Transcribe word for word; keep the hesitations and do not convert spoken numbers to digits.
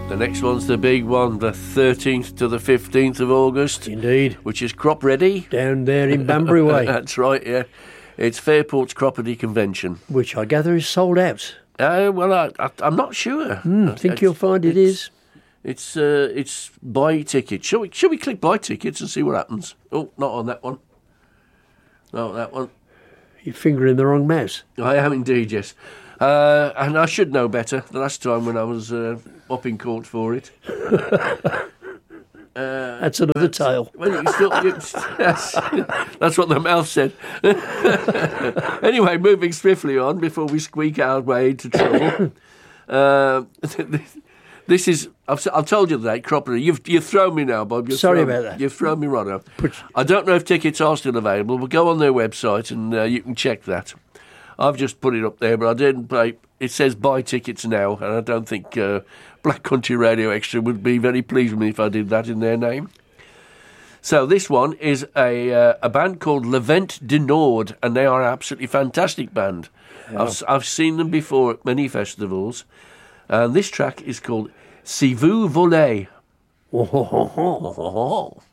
The next one's the big one, the thirteenth to the fifteenth of August. Indeed. Which is Crop Ready. Down there in Banbury Way. That's right, yeah. It's Fairport's Cropperty Convention. Which I gather is sold out. Uh, well, I, I, I'm not sure. Mm, I think it's, you'll find it is. It's uh, it's buy tickets. Shall we, shall we click buy tickets and see what happens? Oh, not on that one. Not that one. You're fingering the wrong mouse. I am indeed, yes. Uh, and I should know better. The last time when I was uh, up in court for it. Uh, That's another tale. Well, you still, you, yes, that's what the mouth said. Anyway, moving swiftly on before we squeak our way into trouble. Uh, this is, I've, I've told you that, Croppery. You've, you've thrown me now, Bob. You've Sorry thrown, about that. You've thrown me right up. I don't know if tickets are still available, but go on their website and uh, you can check that. I've just put it up there, but I didn't pay. It says buy tickets now, and I don't think uh, Black Country Radio Extra would be very pleased with me if I did that in their name. So this one is a uh, a band called Levent de Nord, and they are an absolutely fantastic band. Yeah. I've I've seen them before at many festivals, and this track is called Si vous voulez. Oh, ho, ho, ho.